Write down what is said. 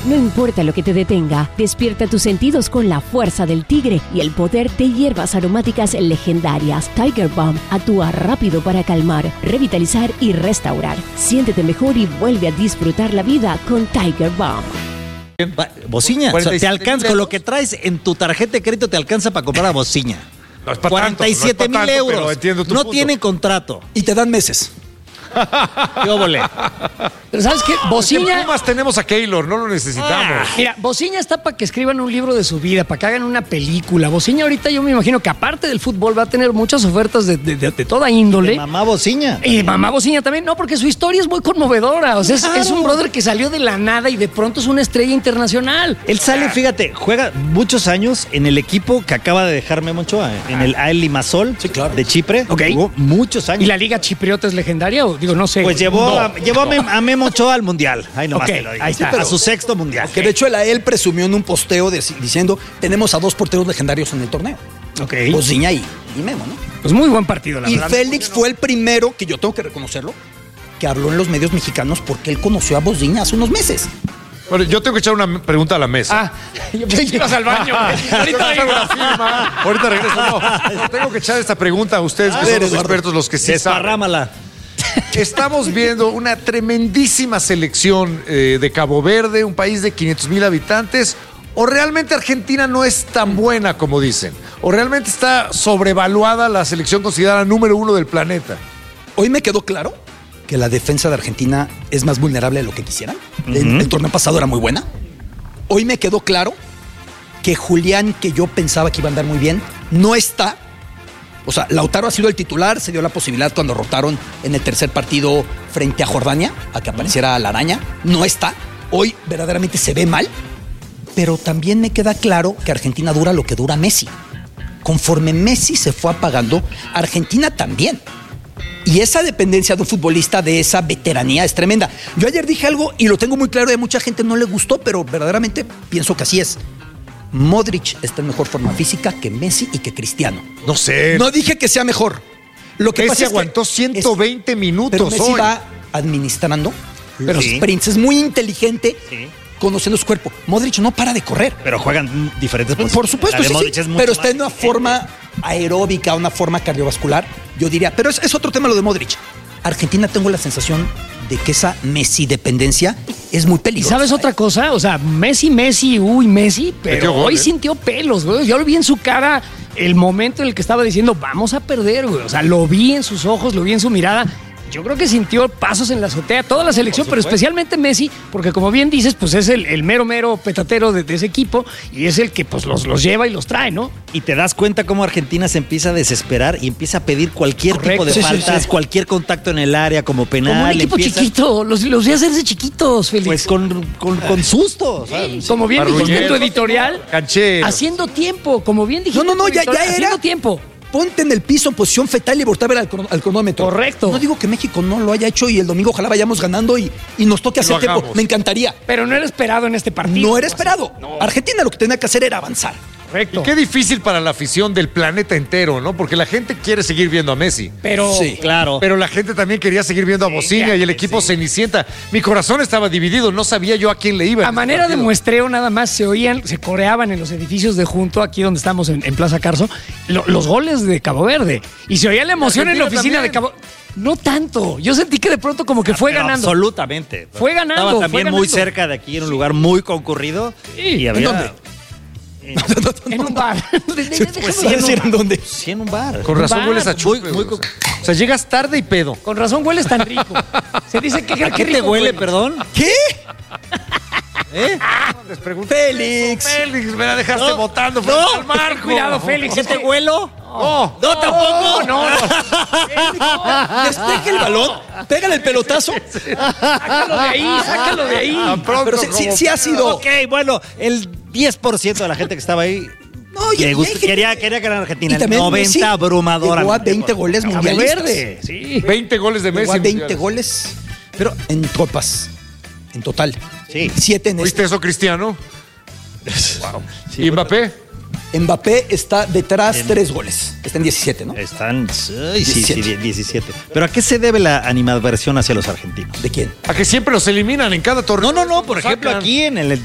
No importa lo que te detenga, despierta tus sentidos con la fuerza del tigre y el poder de hierbas aromáticas legendarias. Tiger Balm actúa rápido para calmar, revitalizar y restaurar. Siéntete mejor y vuelve a disfrutar la vida con Tiger Balm. Bociña, o sea, te alcanza con lo que traes en tu tarjeta de crédito, te alcanza para comprar la bociña. No es para 47,000 euros. pero entiendo tu punto. Tienen contrato. Y te dan meses. ¿Qué óvole? Pero ¿sabes qué? Bociña... En Pumas tenemos a Keylor, no lo necesitamos. Mira, Bociña está para que escriban un libro de su vida, para que hagan una película. Bociña ahorita yo me imagino que aparte del fútbol va a tener muchas ofertas de toda índole. De mamá Bociña. Y mamá Bociña también. No, porque su historia es muy conmovedora. O sea, es un brother que salió de la nada y de pronto es una estrella internacional. Él sale, fíjate, juega muchos años en el equipo que acaba de dejar Memo Ochoa, en el AEL Limassol de Chipre. Ok. Jugó muchos años. ¿Y la liga chipriota es legendaria? O digo, no sé. Pues llevó a Memo Ochoa al Mundial. Ahí nomás Ok, te lo digo. ahí está. A su sexto Mundial. Que de hecho él presumió en un posteo diciendo, tenemos a 2 porteros legendarios en el torneo. Ok. Bociña y Memo, ¿no? Pues muy buen partido, la Y verdad. Félix fue el primero, que yo tengo que reconocerlo, que habló en los medios mexicanos porque él conoció a Bociña hace unos meses. Bueno, yo tengo que echar una pregunta a la mesa. Yo pensé que ibas al baño. Ahorita vengo a la firma. Ahorita regreso. No, tengo que echar esta pregunta a ustedes, que son los expertos, los que sí saben. Desparrámala. Estamos viendo una tremendísima selección de Cabo Verde, un país de 500,000 habitantes. ¿O realmente Argentina no es tan buena como dicen? ¿O realmente está sobrevaluada la selección considerada número 1 del planeta? Hoy me quedó claro que la defensa de Argentina es más vulnerable de lo que quisieran. El torneo pasado era muy buena. Hoy me quedó claro que Julián, que yo pensaba que iba a andar muy bien, no está. O sea, Lautaro ha sido el titular, se dio la posibilidad cuando rotaron en el tercer partido frente a Jordania, a que apareciera la araña. No está. Hoy verdaderamente se ve mal. Pero también me queda claro que Argentina dura lo que dura Messi. Conforme Messi se fue apagando, Argentina también. Y esa dependencia de un futbolista de esa veteranía es tremenda. Yo ayer dije algo y lo tengo muy claro y a mucha gente no le gustó, pero verdaderamente pienso que así es. Modric está en mejor forma física que Messi y que Cristiano. No sé. No dije que sea mejor. Lo que Messi pasa es que aguantó 120 minutos pero Messi hoy. va administrando los Sí. sprints. Es muy inteligente Sí. conociendo su cuerpo. Modric no para de correr. Pero juegan diferentes posiciones. Por supuesto, La de sí, Modric sí, es mucho pero está más en una inteligente. forma aeróbica, una forma cardiovascular, yo diría. Pero es otro tema lo de Modric. Argentina, tengo la sensación de que esa Messi-dependencia es muy ¿Y peligrosa. sabes otra cosa? O sea, Messi, Metió pero gol, hoy ¿eh? sintió pelos, güey. Yo lo vi en su cara el momento en el que estaba diciendo, vamos a perder, güey. O sea, lo vi en sus ojos, lo vi en su mirada. Yo creo que sintió pasos en la azotea, toda la selección, pero especialmente Messi, porque como bien dices, pues es el mero petatero de ese equipo y es el que pues los lleva y los trae, ¿no? Y te das cuenta cómo Argentina se empieza a desesperar y empieza a pedir cualquier Correcto. tipo de Sí, sí, faltas, sí. cualquier contacto en el área como penal. Como un equipo empieza, chiquito, los vi hacerse chiquitos, Félix. Pues con susto. ¿sabes? Como bien dijiste en tu Marrullero. editorial, Canchero. haciendo tiempo, como bien dijiste. No, en tu ya editorial, era. Haciendo tiempo. Ponte en el piso en posición fetal y voltea a ver al cronómetro. Correcto. No digo que México no lo haya hecho y el domingo ojalá vayamos ganando y nos toque hacer tiempo. hagamos. Me encantaría. Pero no era esperado en este partido. No era esperado. Argentina lo que tenía que hacer era avanzar. Correcto. Y qué difícil para la afición del planeta entero, ¿no? Porque la gente quiere seguir viendo a Messi. Pero Sí. Claro. Pero la gente también quería seguir viendo a Bociña y el equipo Cenicienta. Mi corazón estaba dividido, no sabía yo a quién le iba. en a este manera de partido. muestreo nada más se coreaban en los edificios de junto, aquí donde estamos en Plaza Carso, los goles de Cabo Verde. Y se oía la emoción en la Argentina oficina de también. Cabo... No tanto. Yo sentí que de pronto como que fue Pero ganando. Absolutamente. Fue ganando, Estaba fue también ganando. muy cerca de aquí, en un lugar muy concurrido. Sí. Y había, ¿En dónde? En un bar. Pues sí, decir en dónde. Sí, en un bar. Con razón bar, hueles a chupe. muy güey. O sea, llegas tarde y pedo. Con razón hueles tan rico. Se dice que ¿A qué te huele, perdón? ¿Qué? ¿Eh? Les pregunto. Félix. Félix, me la dejaste No, votando no, frente al marco. Cuidado, Félix. ¿Qué te huelo? Oh, No, tampoco. No. Despeje el balón, pégale el pelotazo. Sácalo de ahí, sácalo de ahí. tan pronto Pero sí ha sido. Ok, bueno, el 10% de la gente que estaba ahí No, y- le y gust- hay gente- quería ganar Argentina. Y también 90 Messi abrumadora. llegó a 20 goles Cabo mundialistas. Verde. Sí. 20 goles de Messi. Llegó a 20 mundiales. goles, pero en copas, en total. Sí. 7 en ¿Viste eso, Cristiano? ¿Y Mbappé? Mbappé está detrás 3 goles. Está en 17, ¿no? Están, ay, sí, 17. 17. ¿Pero a qué se debe la animadversión hacia los argentinos? ¿De quién? A que siempre los eliminan en cada torneo. No, por Los ejemplo, sacan. aquí en el